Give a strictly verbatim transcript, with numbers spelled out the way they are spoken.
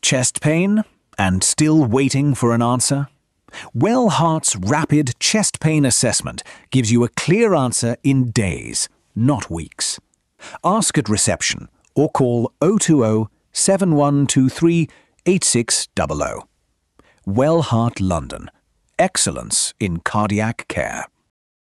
Chest pain and still waiting for an answer? Wellheart's rapid chest pain assessment gives you a clear answer in days, not weeks. Ask at reception or call oh two oh, seven one two three, eight six zero zero. Wellheart London. Excellence in cardiac care.